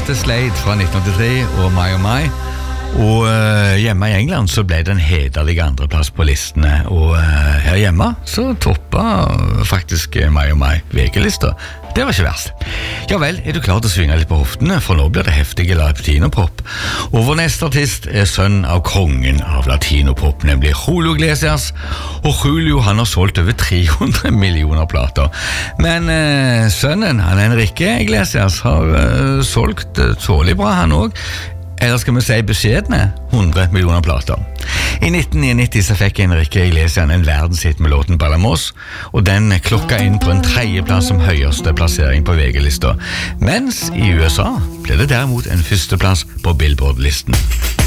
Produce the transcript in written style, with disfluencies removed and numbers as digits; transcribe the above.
hørte Slade fra 1983 og My Oh My. Og hjemme i England så ble det en hederlig andreplass på listene, og her hjemme så toppet faktisk My Oh My VG-lister. Det var ikke verst. Ja vel, du klar til å svinge litt på hoftene, for nå blir det heftige latinopop. Og vår neste artist sønn av kongen av latinopop, nemlig Julio Iglesias. Og Julio, han har solgt over 300 millioner plater. Men sønnen, han Enrique Iglesias, har solgt tålig bra han også. Eller skal vi si beskjedne 100 millioner plater. I 1999 så fikk Enrique Iglesias en verdenshit med låten Balamos, og den klokka inn på en 3. plass som høyeste plassering på VG-lista. Mens i USA ble det derimot en 1. plass på Billboard-listen.